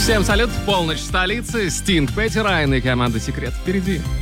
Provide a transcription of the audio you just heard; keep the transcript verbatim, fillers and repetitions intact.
Всем салют, полночь в столице, Стинг, Петти Райан и команда «Секрет» впереди.